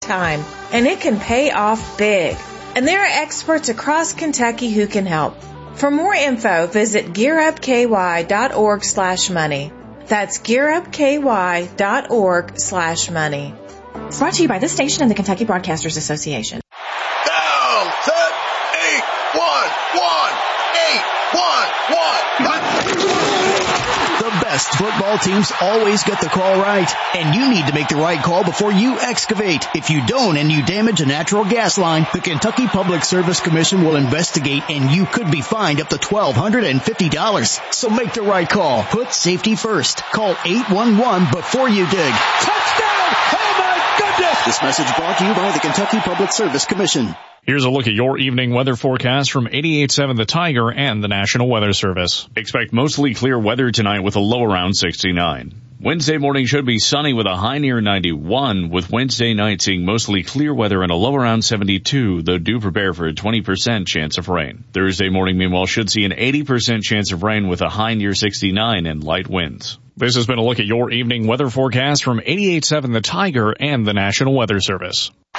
time, and it can pay off big. And there are experts across Kentucky who can help. For more info, visit gearupky.org/money. That's gearupky.org/money. It's brought to you by this station and the Kentucky Broadcasters Association. Down, set, 8-1-1-8-1-1. The best football teams always get the call right, and you need to make the right call before you excavate. If you don't and you damage a natural gas line, the Kentucky Public Service Commission will investigate, and you could be fined up to $1,250. So make the right call. Put safety first. Call 811 before you dig. Touchdown! Oh my goodness! This message brought to you by the Kentucky Public Service Commission. Here's a look at your evening weather forecast from 88.7 The Tiger and the National Weather Service. Expect mostly clear weather tonight with a low around 69. Wednesday morning should be sunny with a high near 91, with Wednesday night seeing mostly clear weather and a low around 72, though do prepare for a 20% chance of rain. Thursday morning, meanwhile, should see an 80% chance of rain with a high near 69 and light winds. This has been a look at your evening weather forecast from 88.7 The Tiger and the National Weather Service.